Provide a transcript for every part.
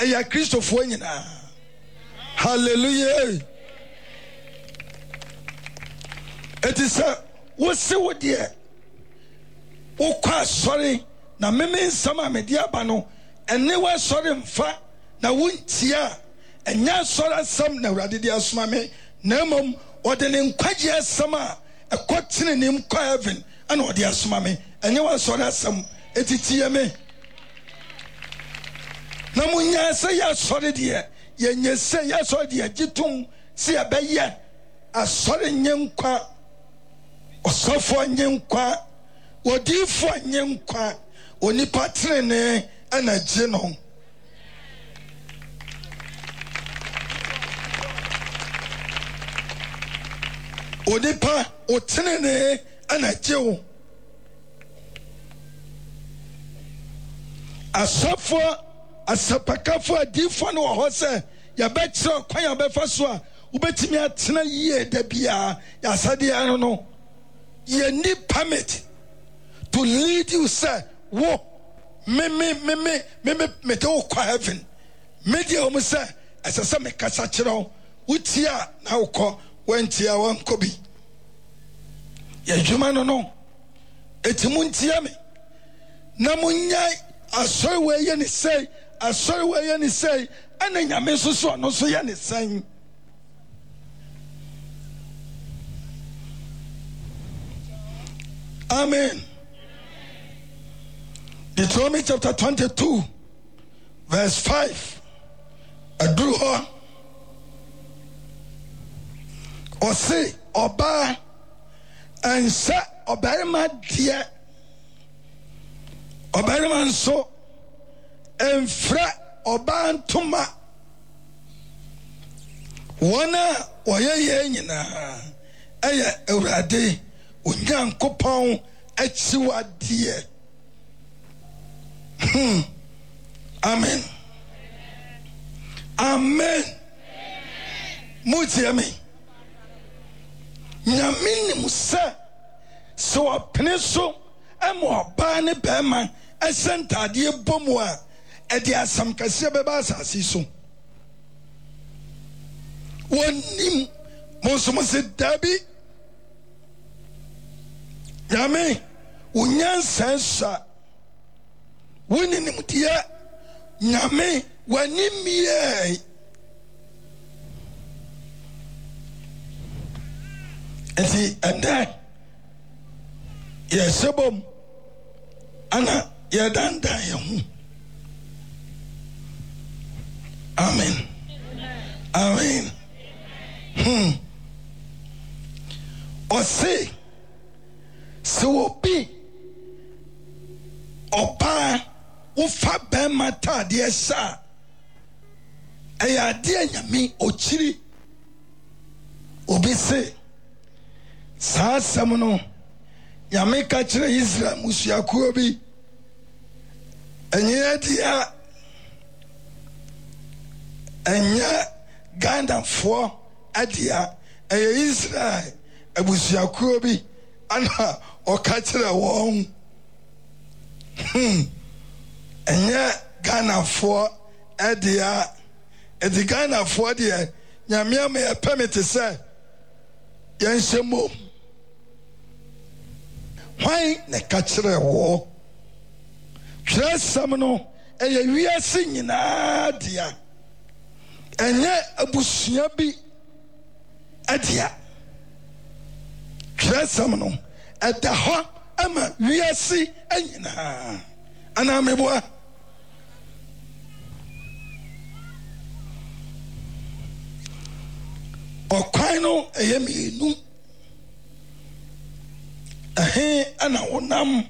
eya Kristofo nyina. Hallelujah. It is wo se wo de wo kwa sorry na meme nsama mede aba no ene wa sorry mfa na wontia enya sorry sam na Awurade de asoma me na mom ode ne nkwaje asam a ekotene nim kwa heaven ana ode asoma me enya wa sorry asam etitie me na munya se ya sorry de yenye se ya sorry de gitum se abeye asori nyenkwa osofo nyenkwa odifo nyenkwa onipa trene ana gye no. Onipa otrene ana gye wo. Asofo asapakafo adifo no ho se ya betre kwan ya befa so a ubetimi atena yie da bia ya sade ano no ye need permit to lead you, sir. Wo me do kwa heaven media o say asasa me kasa kire utia na ukọ wantia wanko bi ye dwuma no etimu ntia me na munyai asori we ye ni say asori we ye ni say ana nyame so no so ye ni san. Amen. Deuteronomy chapter 22 verse 5. Adruho Ose oba ansa obarima die obarima nso enfra oba ntoma wona oyeye nyina eye Awurade Onyankopon achiwadie. Amen. Amen. Mutiame. Nyamini musa so peneso emo ba ne bema esentade bomu a ede asam kase beba asase so. Wonim monso se dabi Yame, unyansa sa woninim dia nyame wanimie enti anda yesebom ana yadanda yehu. Amen. Amen. Ose so be opa ufa bema tade sa eya de nyame ochiri obi se sa asam no nyame ka kire Israel musuakuo bi enye dia enya Ghana adia eya Israel abusuakuo bi ana okachira won enye Ghana edia edi Ghana de nyame am e permit say yenshemo why ne kachira wo hwesam no eye wiase nyina dia enye abusua bi adia hwesam no eda ho ama wiase anyina ana meboa okwan no eyeminu ana wonam.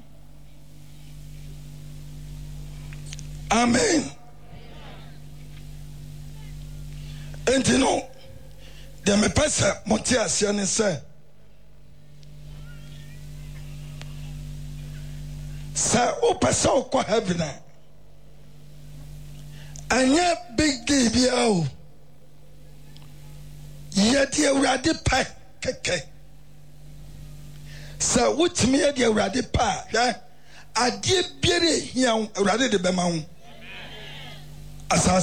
Amen. Enti no de me pesa monti asia ne se sa o pesa o kwa heaven anya big day bia o ye de Awurade pa keke sa wutimi ye de Awurade pa hwe ade biere hia Awurade de bema ho asa